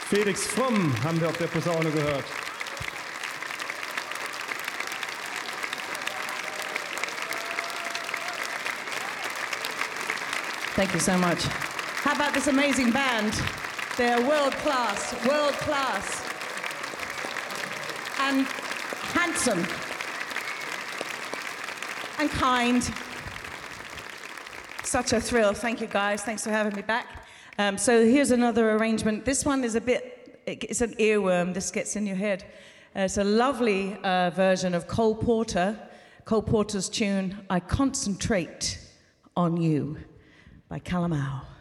Felix Fromm haben wir auf der Posaune gehört. Thank you so much. How about this amazing band? They're world class, and handsome, and kind. Such a thrill. Thank you, guys. Thanks for having me back. So here's another arrangement. This one is it's an earworm. This gets in your head. It's a lovely version of Cole Porter's tune, I Concentrate on You, by Calamao.